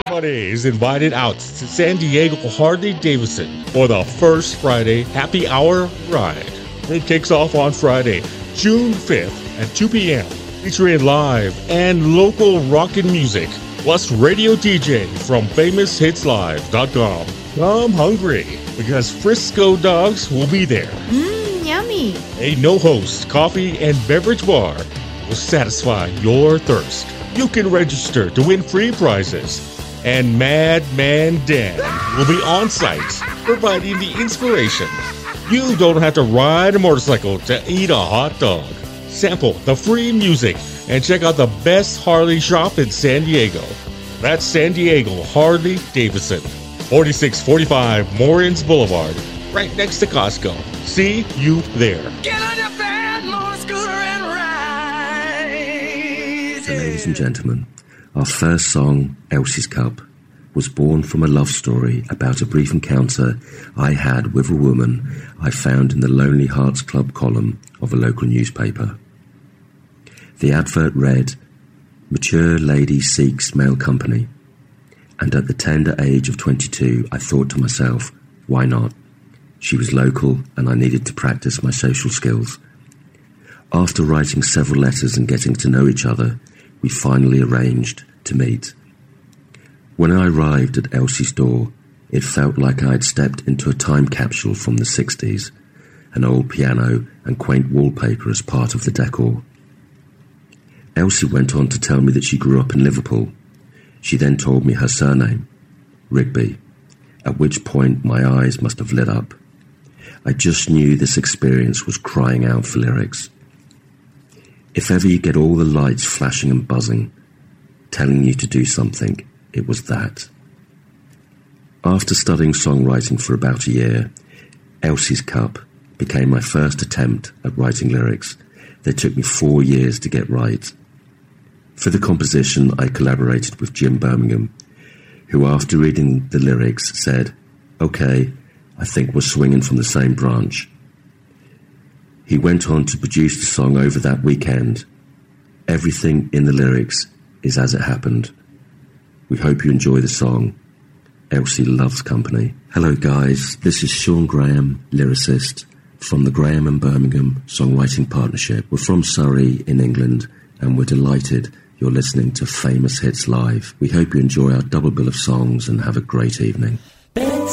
Everybody is invited out to San Diego Harley-Davidson for the first Friday happy hour ride. It kicks off on Friday, June 5th at 2 p.m. featuring live and local rockin' music, plus radio DJ from FamousHitsLive.com. Come hungry, because Frisco Dogs will be there. Yummy. A no-host coffee and beverage bar will satisfy your thirst. You can register to win free prizes. And Madman Dan will be on site, providing the inspiration. You don't have to ride a motorcycle to eat a hot dog. Sample the free music and check out the best Harley shop in San Diego. That's San Diego Harley-Davidson, 4645 Morens Boulevard, right next to Costco. See you there. Get on your bad motor scooter and ride. So, ladies and gentlemen, our first song, Elsie's Cup, was born from a love story about a brief encounter I had with a woman I found in the Lonely Hearts Club column of a local newspaper. The advert read, "Mature lady seeks male company," and at the tender age of 22, I thought to myself, why not? She was local and I needed to practice my social skills. After writing several letters and getting to know each other, we finally arranged to meet. When I arrived at Elsie's door, it felt like I had stepped into a time capsule from the 60s, an old piano and quaint wallpaper as part of the decor. Elsie went on to tell me that she grew up in Liverpool. She then told me her surname, Rigby, at which point my eyes must have lit up. I just knew this experience was crying out for lyrics. If ever you get all the lights flashing and buzzing, telling you to do something, it was that. After studying songwriting for about a year, Elsie's Cup became my first attempt at writing lyrics. They took me 4 years to get right. For the composition, I collaborated with Jim Birmingham, who after reading the lyrics said, "Okay, I think we're swinging from the same branch." He went on to produce the song over that weekend. Everything in the lyrics is as it happened. We hope you enjoy the song. Elsie loves company. Hello guys, this is Sean Graham, lyricist from the Graham and Birmingham Songwriting Partnership. We're from Surrey in England and we're delighted you're listening to Famous Hits Live. We hope you enjoy our double bill of songs and have a great evening.